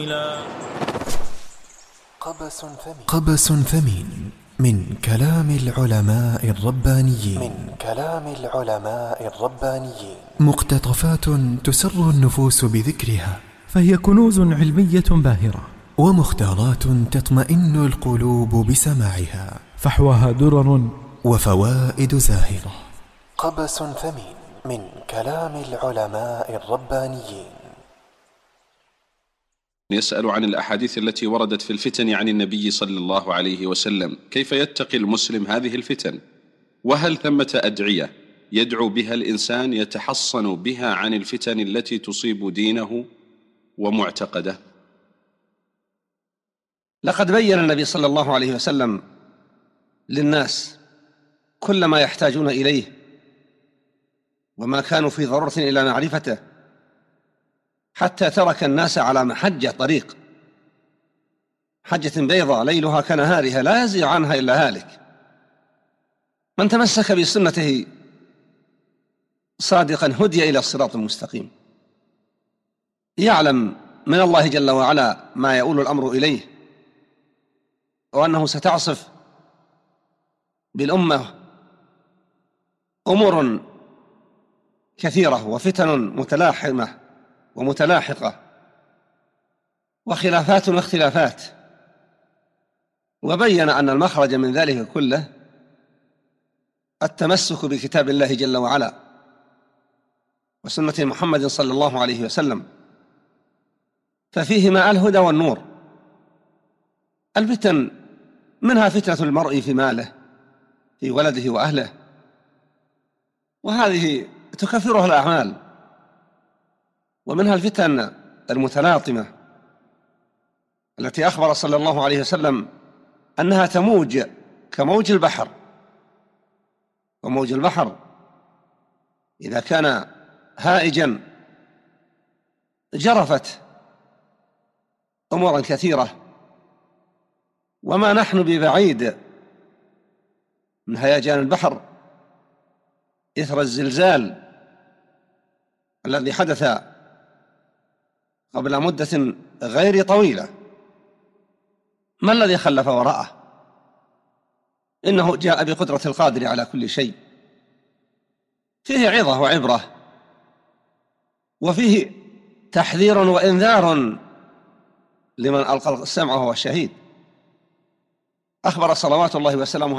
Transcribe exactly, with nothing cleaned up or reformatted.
قبس ثمين, قبس ثمين من كلام العلماء الربانيين من كلام العلماء الربانيين مقتطفات تسر النفوس بذكرها، فهي كنوز علمية باهرة، ومختارات تطمئن القلوب بسماعها، فحواها درر وفوائد زاهرة. قبس ثمين من كلام العلماء الربانيين. يسأل عن الأحاديث التي وردت في الفتن عن النبي صلى الله عليه وسلم، كيف يتقي المسلم هذه الفتن؟ وهل ثمة أدعية يدعو بها الإنسان يتحصن بها عن الفتن التي تصيب دينه ومعتقده؟ لقد بين النبي صلى الله عليه وسلم للناس كل ما يحتاجون إليه وما كانوا في ضرورة إلى معرفته، حتى ترك الناس على محجة طريق، حجة بيضاء ليلها كنهارها لا يزيغ عنها إلا هالك. من تمسك بسنته صادقا هدي إلى الصراط المستقيم، يعلم من الله جل وعلا ما يؤول الأمر إليه، وأنه ستعصف بالأمة أمور كثيرة وفتن متلاحمة ومتلاحقة وخلافات واختلافات، وبين أن المخرج من ذلك كله التمسك بكتاب الله جل وعلا وسنة محمد صلى الله عليه وسلم، ففيهما الهدى والنور. الفتن منها فتنة المرء في ماله، في ولده وأهله، وهذه تكفرها الأعمال. ومنها الفتن المتلاطمة التي أخبر صلى الله عليه وسلم أنها تموج كموج البحر، وموج البحر إذا كان هائجا جرفت أمورا كثيرة، وما نحن ببعيد من هيجان البحر إثر الزلزال الذي حدث قبل مدة غير طويلة. ما الذي خلف وراءه؟ إنه جاء بقدرة القادر على كل شيء، فيه عظة وعبرة، وفيه تحذير وإنذار لمن ألقى السمع وهو شهيد. أخبر صلوات الله وسلامه